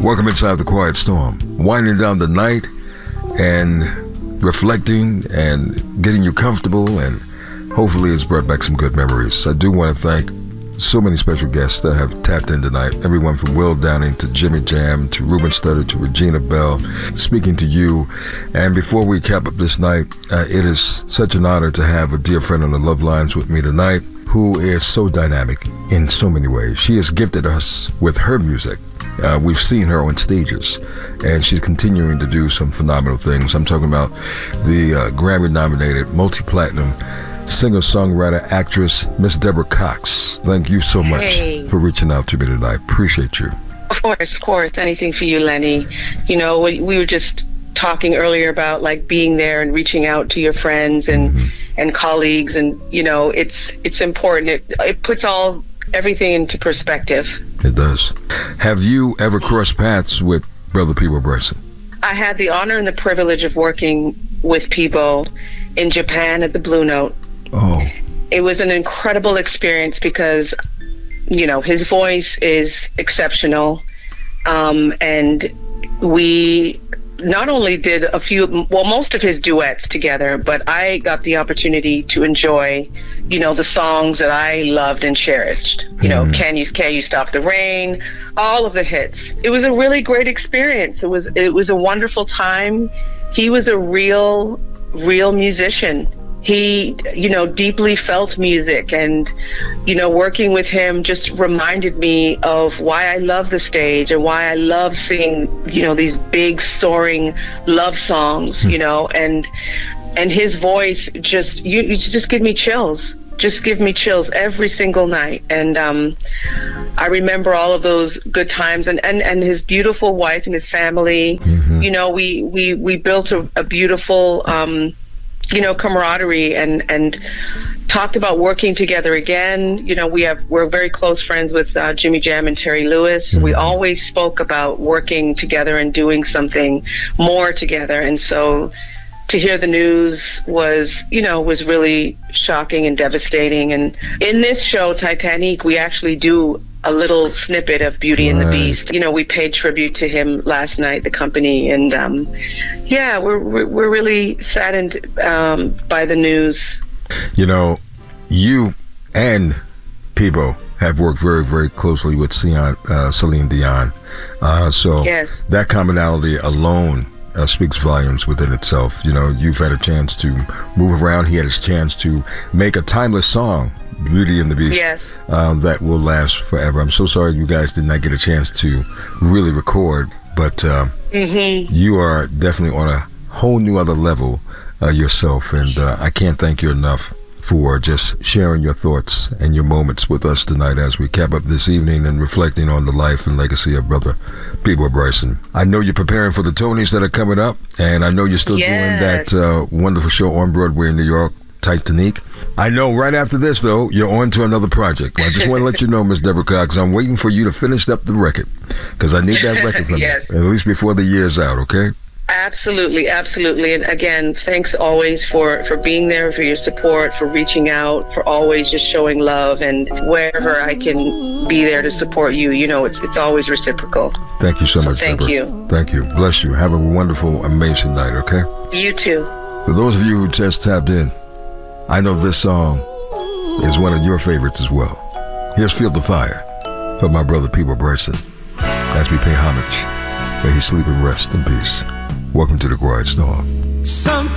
Welcome inside the Quiet Storm. Winding down the night and reflecting and getting you comfortable, and hopefully it's brought back some good memories. I do want to thank so many special guests that have tapped in tonight. Everyone from Will Downing to Jimmy Jam to Ruben Studdard to Regina Bell, speaking to you. And before we cap up this night, it is such an honor to have a dear friend on the Love Lines with me tonight who is so dynamic in so many ways. She has gifted us with her music. We've seen her on stages, and she's continuing to do some phenomenal things. I'm talking about the Grammy-nominated, multi-platinum singer-songwriter, actress, Miss Deborah Cox. Thank you so much for reaching out to me tonight. Appreciate you. Of course. Anything for you, Lenny. You know, we were just talking earlier about like being there and reaching out to your friends and colleagues, and you know, it's important. It puts everything into perspective. It does. Have you ever crossed paths with Brother Peabo Bryson? I had the honor and the privilege of working with Peabo in Japan at the Blue Note. Oh. It was an incredible experience because, you know, his voice is exceptional. And we not only did most of his duets together, but I got the opportunity to enjoy, you know, the songs that I loved and cherished. You know, Can You Stop the Rain, all of the hits. It was a really great experience. It was a wonderful time. He was a real musician. He, you know, deeply felt music, and, you know, working with him just reminded me of why I love the stage and why I love singing, you know, these big soaring love songs, you know, and his voice just, you just give me chills. Just give me chills every single night. And I remember all of those good times, and his beautiful wife and his family. You know, we built a beautiful you know, camaraderie, and talked about working together again. You know, we're very close friends with Jimmy Jam and Terry Lewis. We always spoke about working together and doing something more together. And so to hear the news was really shocking and devastating. And in this show, Titanic, we actually do a little snippet of Beauty and the Beast. You know, we paid tribute to him last night, the company, and yeah, we're really saddened by the news. You know, you and Peabo have worked very, very closely with Celine Dion. So yes, that commonality alone speaks volumes within itself. You know, you've had a chance to move around. He had his chance to make a timeless song, Beauty and the Beast, yes, that will last forever. I'm so sorry you guys did not get a chance to really record, but you are definitely on a whole new other level yourself, and I can't thank you enough for just sharing your thoughts and your moments with us tonight as we cap up this evening and reflecting on the life and legacy of Brother Peabo Bryson. I know you're preparing for the Tonys that are coming up, and I know you're still doing that wonderful show on Broadway in New York, Titanic. I know right after this, though, you're on to another project. I just want to let you know, Miss Deborah Cox, I'm waiting for you to finish up the record, because I need that record from you, at least before the year's out, okay? Absolutely. And again, thanks always for being there, for your support, for reaching out, for always just showing love, and wherever I can be there to support you, you know, it's always reciprocal. Thank you so much, thank Deborah. you. Thank you. Bless you. Have a wonderful, amazing night, okay? You too. For those of you who just tapped in, I know this song is one of your favorites as well. Here's Feel the Fire from my brother Peabo Bryson as we pay homage. May he sleep and rest in peace. Welcome to the Quiet Storm.